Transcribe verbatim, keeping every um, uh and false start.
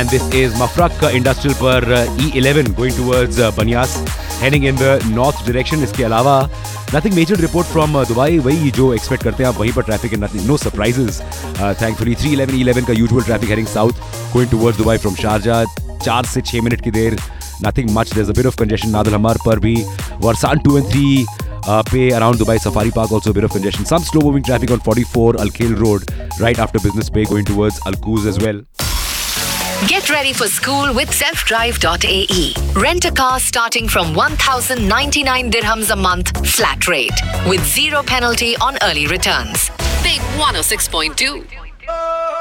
And this is Mafraq Industrial per uh, E eleven going towards uh, Banyas, heading in the north direction. इसके अलावा nothing major report from uh, Dubai. वही जो expect करते हैं आप वहीं पर traffic and nothing, no surprises. Uh, thankfully three eleven E eleven का usual traffic heading south going towards Dubai from Sharjah. चार से छह मिनट की देर. Nothing much. There's a bit of congestion. Nadal Hamar पर भी Warsan two and three uh, pay around Dubai Safari Park also a bit of congestion. Some slow moving traffic on forty-four Al Khail Road right after Business Bay going towards Al Quoz as well. Get ready for school with self drive dot A E. Rent a car starting from one thousand ninety-nine dirhams a month flat rate with zero penalty on early returns. Big one oh six point two.